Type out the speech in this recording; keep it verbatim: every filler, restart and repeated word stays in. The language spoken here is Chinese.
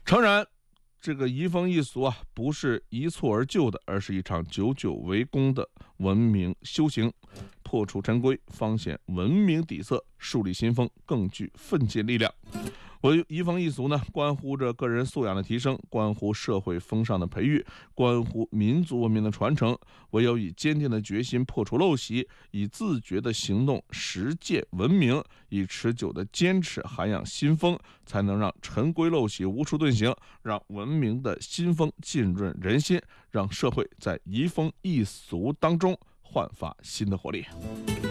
诚然，这个移风易俗啊，不是一蹴而就的，而是一场久久为功的文明修行。破除陈规，方显文明底色；树立新风，更具奋进力量。为移风易俗呢，关乎着个人素养的提升，关乎社会风尚的培育，关乎民族文明的传承。唯有以坚定的决心破除陋习，以自觉的行动实践文明，以持久的坚持涵养新风，才能让陈规陋习无处遁形，让文明的新风浸润人心，让社会在移风易俗当中焕发新的活力。